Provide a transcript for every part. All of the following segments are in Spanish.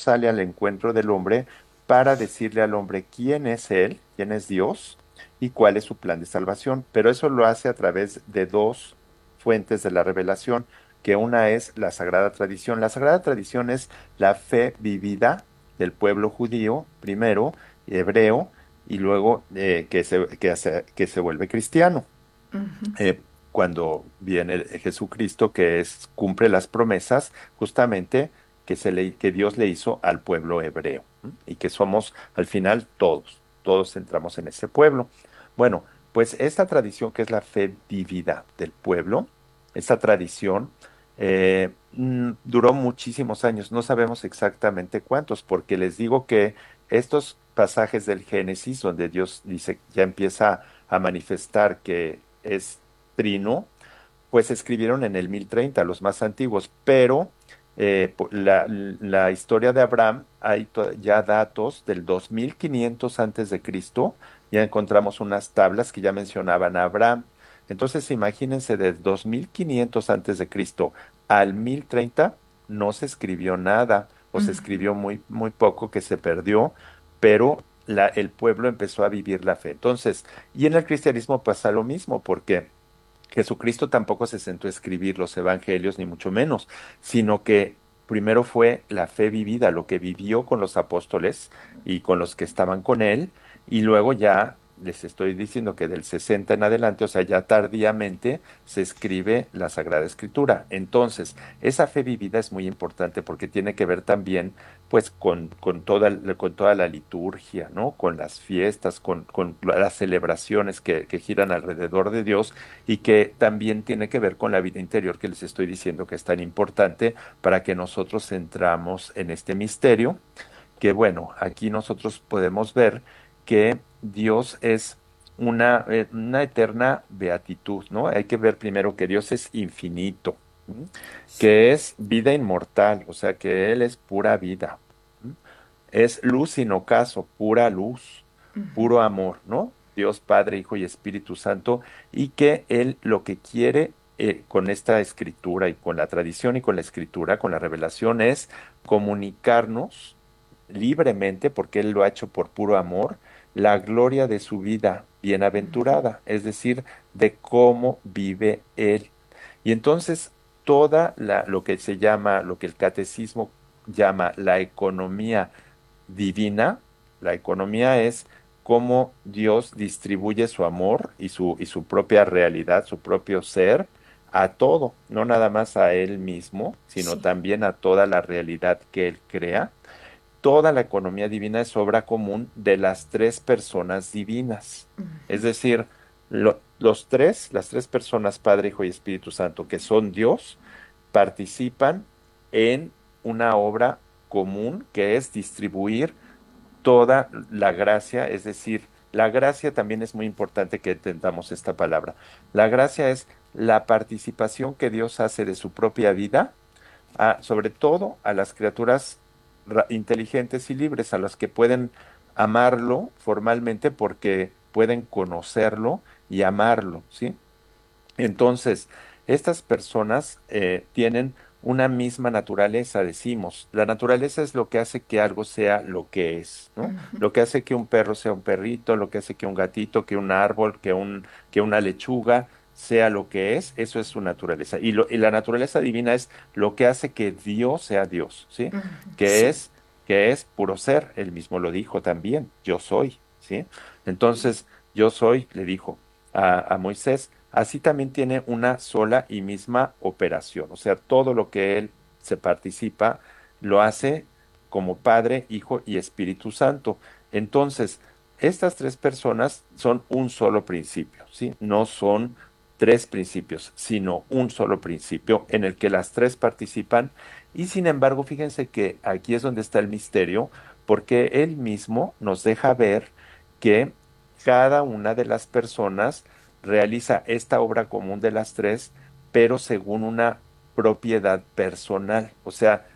sale al encuentro del hombre para decirle al hombre quién es él, quién es Dios y cuál es su plan de salvación. Pero eso lo hace a través de dos fuentes de la revelación, que una es la Sagrada Tradición. La Sagrada Tradición es la fe vivida del pueblo judío, primero, hebreo, y luego que se vuelve cristiano cuando viene Jesucristo, cumple las promesas justamente que Dios le hizo al pueblo hebreo, ¿m? Y que somos al final todos entramos en ese pueblo. Bueno, pues esta tradición que es la fe vivida del pueblo, esta tradición duró muchísimos años, no sabemos exactamente cuántos, porque les digo que estos pasajes del Génesis, donde Dios dice, ya empieza a manifestar que es trino, pues se escribieron en el 1030 los más antiguos, pero la historia de Abraham, hay ya datos del 2500 antes de Cristo, ya encontramos unas tablas que ya mencionaban a Abraham. Entonces, imagínense, de 2500 antes de Cristo al 1030 no se escribió nada, o se escribió muy, muy poco que se perdió, pero el pueblo empezó a vivir la fe. Entonces, y en el cristianismo pasa lo mismo, porque Jesucristo tampoco se sentó a escribir los evangelios, ni mucho menos, sino que primero fue la fe vivida, lo que vivió con los apóstoles y con los que estaban con él, y luego ya les estoy diciendo que del 60 en adelante, o sea, ya tardíamente se escribe la Sagrada Escritura. Entonces, esa fe vivida es muy importante porque tiene que ver también, pues, con toda la liturgia, ¿no? Con las fiestas, con las celebraciones que giran alrededor de Dios y que también tiene que ver con la vida interior que les estoy diciendo que es tan importante para que nosotros entramos en este misterio, que bueno, aquí nosotros podemos ver que Dios es una eterna beatitud, ¿no? Hay que ver primero que Dios es infinito, ¿m? Que es vida inmortal, o sea, que Él es pura vida, ¿m? Es luz sin ocaso, pura luz, puro amor, ¿no? Dios Padre, Hijo y Espíritu Santo, y que Él lo que quiere con esta escritura y con la tradición y con la escritura, con la revelación, es comunicarnos libremente, porque Él lo ha hecho por puro amor, la gloria de su vida bienaventurada, es decir, de cómo vive Él. Y entonces lo que se llama, lo que el catecismo llama la economía divina, la economía es cómo Dios distribuye su amor y su propia realidad, su propio ser a todo, no nada más a Él mismo, sino Sí. también a toda la realidad que Él crea. Toda la economía divina es obra común de las tres personas divinas. Es decir, las tres personas, Padre, Hijo y Espíritu Santo, que son Dios, participan en una obra común que es distribuir toda la gracia, es decir, la gracia también es muy importante que entendamos esta palabra. La gracia es la participación que Dios hace de su propia vida sobre todo a las criaturas inteligentes y libres, a las que pueden amarlo formalmente porque pueden conocerlo y amarlo, ¿sí? Entonces, estas personas tienen una misma naturaleza, decimos. La naturaleza es lo que hace que algo sea lo que es, ¿no? Lo que hace que un perro sea un perrito, lo que hace que un gatito, que un árbol, que una lechuga sea lo que es, eso es su naturaleza. Y la naturaleza divina es lo que hace que Dios sea Dios, ¿sí? Que Sí. es, que es puro ser. Él mismo lo dijo también, yo soy, ¿sí? Entonces, yo soy, le dijo a Moisés, así también tiene una sola y misma operación. O sea, todo lo que él se participa lo hace como Padre, Hijo y Espíritu Santo. Entonces, estas tres personas son un solo principio, ¿sí? No son tres principios, sino un solo principio en el que las tres participan. Y sin embargo, fíjense que aquí es donde está el misterio, porque él mismo nos deja ver que cada una de las personas realiza esta obra común de las tres, pero según una propiedad personal. O sea,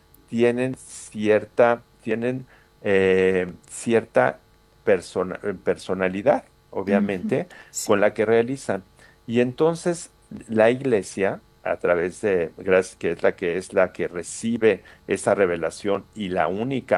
tienen cierta personalidad, obviamente, con Sí. la que realizan. Y entonces la iglesia, a través de, gracias, que es la que recibe esa revelación y la única